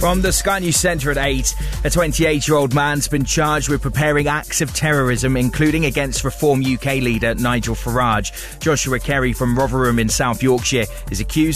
From the Sky News Centre at 8, a 28-year-old man's been charged with preparing acts of terrorism, including against Reform UK leader Nigel Farage. Joshua Kerry from Rotherham in South Yorkshire is accused